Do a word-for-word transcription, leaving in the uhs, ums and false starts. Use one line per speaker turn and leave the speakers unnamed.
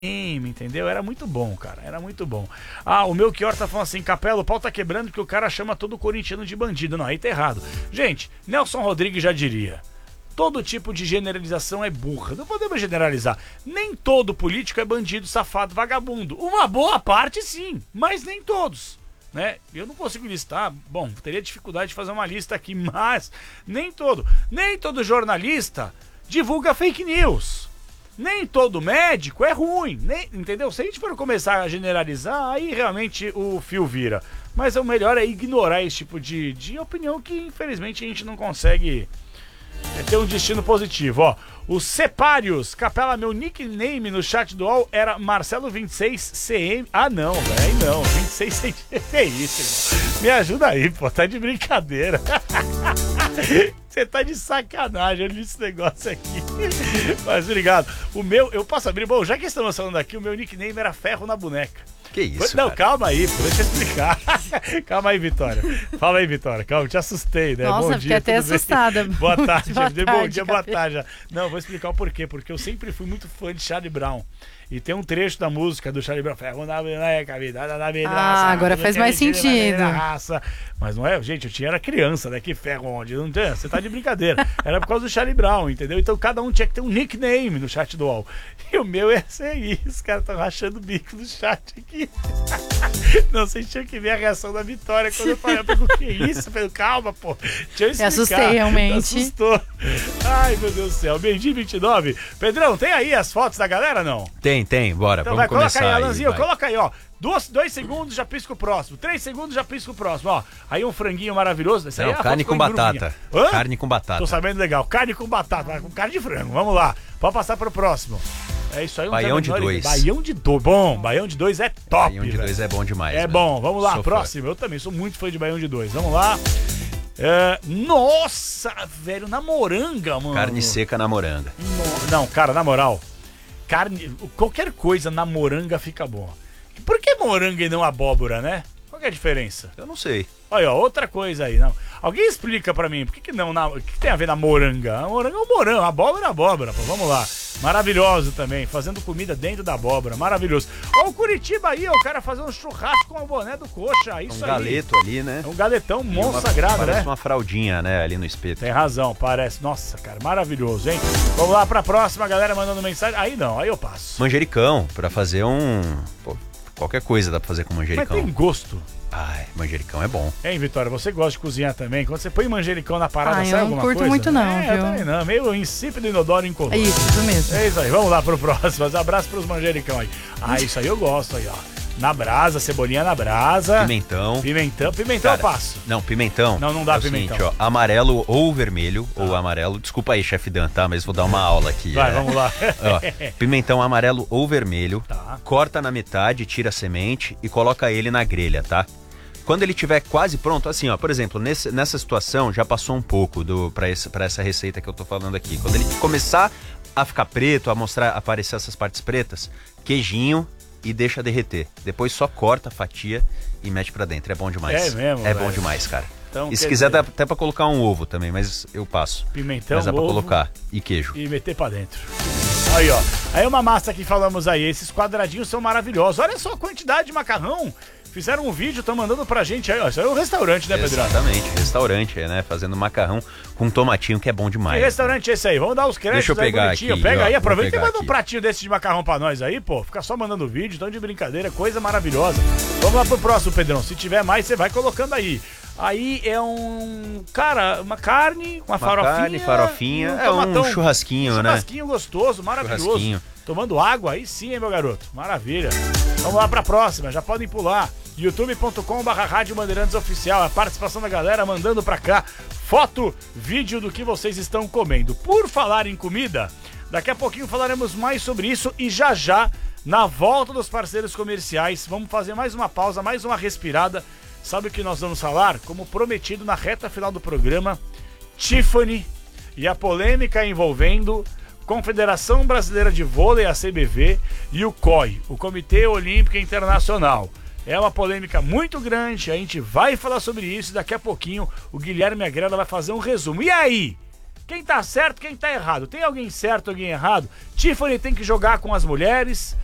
entendeu? Era muito bom, cara, era muito bom. Ah, o meu Chior tá falando assim, Capela, o pau tá quebrando porque o cara chama todo corintiano de bandido. Não, aí tá errado. Gente, Nelson Rodrigues já diria, todo tipo de generalização é burra. Não podemos generalizar. Nem todo político é bandido, safado, vagabundo. Uma boa parte sim, mas nem todos. Né? Eu não consigo listar, bom, teria dificuldade de fazer uma lista aqui, mas nem todo, nem todo jornalista divulga fake news, nem todo médico é ruim, nem, entendeu? Se a gente for começar a generalizar, aí realmente o fio vira, mas o melhor é ignorar esse tipo de, de opinião que infelizmente a gente não consegue é, ter um destino positivo, ó. Os Sepários, Capela, meu nickname no chat do U O L era Marcelo vinte e seis C M. Ah, não, velho, não. vinte e seis C M. Que é isso, irmão? Me ajuda aí, pô. Tá de brincadeira. Você tá de sacanagem, olha esse negócio aqui. Mas obrigado. O meu, eu posso abrir. Bom, já que estamos falando aqui, o meu nickname era Ferro na Boneca.
Que isso,
Não,
cara?
calma aí, pô, deixa eu explicar. Calma aí, Vitória. Fala aí, Vitória. Calma, te assustei, né?
Nossa,
bom
fiquei
dia,
até assustada.
Boa tarde,
boa
bom
tarde,
dia, boa
Capela.
tarde. Não, vou explicar o porquê. Porque eu sempre fui muito fã de Charlie Brown. E tem um trecho da música do Charlie Brown. Ferro na boneca, vida na vida.
Ah, agora faz mais sentido.
Raça. Mas não é, gente, eu tinha era criança, né? Que ferro onde? Não tem, você tá de brincadeira. Era por causa do Charlie Brown, entendeu? Então cada um tinha que ter um nickname no chat do U O L. E o meu é ser isso. Os caras estão rachando o bico do chat aqui. Não sei se tinha que ver a reação da Vitória quando eu falei, eu falei, o que é isso? Eu falei, calma, pô. Deixa eu explicar.
Me assustei, realmente.
Me assustou. Ai, meu Deus do céu. Meio-dia vinte e nove. Pedrão, tem aí as fotos da galera, não?
Tem, tem, bora,
Então
vamos
vai,
começar
coloca aí,
aí,
Alanzinho,
vai.
coloca aí, ó. Dois, dois segundos, já pisca o próximo. Três segundos, já pisca o próximo, ó. Aí um franguinho maravilhoso. Esse aí
Não,
é a
carne
foto
com
em
batata.
Hã?
Carne com batata.
Tô sabendo legal. Carne com batata, com carne de frango. Vamos lá. Pode passar pro próximo. É isso aí. Um
Baião de dois.
Baião de dois. Bom, Baião de dois é top.
Baião de
velho.
dois é bom demais.
É
né?
bom. Vamos lá,
Sou fã.
próximo. Eu também sou muito fã de Baião de dois. Vamos lá. É, nossa, velho, na moranga, mano.
Carne seca na moranga.
No- Não, cara, na moral. Carne, qualquer coisa na moranga fica bom. Por que moranga e não abóbora, né? Qual que é a diferença?
Eu não sei.
Olha, ó, outra coisa aí, não. Alguém explica pra mim, por que, que não, na, o que, que tem a ver na moranga? A moranga é um morango, a abóbora é abóbora, pô, vamos lá. Maravilhoso também, fazendo comida dentro da abóbora, maravilhoso. Ó o Curitiba aí, ó, o cara fazendo um churrasco com o boné do coxa, isso
Um
aí.
galeto ali, né?
É um galetão
E
monstro
uma-
sagrado,
Parece
né?
uma fraldinha, né, ali no espeto.
Tem razão, parece. Nossa, cara, maravilhoso, hein? Vamos lá pra próxima, galera mandando mensagem. Aí não, aí eu passo.
Manjericão, pra fazer um... Pô, qualquer coisa dá pra fazer com
Mas
manjericão.
tem gosto.
Ai, manjericão é bom.
Hein, Vitória, você gosta de cozinhar também? Quando você põe manjericão na parada,
Ah, eu
sai
não
alguma
curto
coisa?
muito não,
é, eu
viu?
também não. Meio insípido, inodoro e incolor.
É isso, isso mesmo.
É isso aí, vamos lá pro próximo. Um abraço pros manjericão aí. Ah, isso aí eu gosto aí, ó. Na brasa, cebolinha na brasa.
Pimentão.
Pimentão, pimentão
Cara,
eu passo.
Não, pimentão.
Não, não dá
é o
pimentão.
Seguinte, ó, amarelo ou vermelho, ou amarelo. Desculpa aí, chefe Dan, tá? Mas vou dar uma aula aqui.
Vai,
é.
vamos lá.
Ó, pimentão amarelo ou vermelho.
Tá.
Corta na metade, tira a semente e coloca ele na grelha, tá? Quando ele estiver quase pronto, assim, ó, por exemplo, nesse, nessa situação já passou um pouco do para essa, pra essa receita que eu tô falando aqui. Quando ele começar a ficar preto, a mostrar, a aparecer essas partes pretas, queijinho e deixa derreter. Depois só corta a fatia e mete pra dentro. É bom demais.
É mesmo,
É
velho?
bom demais, cara.
Então,
e se
quer
quiser
dizer-
dá até pra colocar um ovo também, mas eu passo.
Pimentão,
Mas dá pra
ovo
colocar. E queijo.
e meter pra dentro. Aí, ó. Aí uma massa que falamos aí. Esses quadradinhos são maravilhosos. Olha só a quantidade de macarrão. Fizeram um vídeo, estão mandando pra gente aí, ó. Isso aí é um restaurante, né, Pedro?
Exatamente, restaurante, né? Fazendo macarrão com tomatinho, que é bom demais.
Que restaurante é esse aí? Vamos dar os créditos.
Deixa eu
aí
pegar
bonitinho.
aqui,
Pega
ó,
aí,
vou
aproveita e
pegar
manda um
aqui.
pratinho desse de macarrão pra nós aí, pô. Fica só mandando vídeo, tão de brincadeira, coisa maravilhosa. Vamos lá pro próximo, Pedrão. Se tiver mais, você vai colocando aí. Aí é um... Cara, uma carne, uma,
Uma
farofinha.
carne, farofinha.
e
É um
tomatão.
churrasquinho, né?
Churrasquinho gostoso, maravilhoso.
Churrasquinho.
Tomando água, aí sim, hein, meu garoto. Maravilha. Vamos lá pra próxima, já podem pular. youtube ponto com barra Rádio Bandeirantes Oficial. A participação da galera mandando pra cá foto, vídeo do que vocês estão comendo. Por falar em comida, daqui a pouquinho falaremos mais sobre isso e já já, na volta dos parceiros comerciais, vamos fazer mais uma pausa, mais uma respirada. Sabe o que nós vamos falar? Como prometido na reta final do programa, Tiffany e a polêmica envolvendo Confederação Brasileira de Vôlei, a C B V, e o C O I, o Comitê Olímpico Internacional. É uma polêmica muito grande, a gente vai falar sobre isso e daqui a pouquinho o Guilherme Agreda vai fazer um resumo. E aí? Quem tá certo, quem tá errado? Tem alguém certo, alguém errado? Tiffany tem que jogar com as mulheres?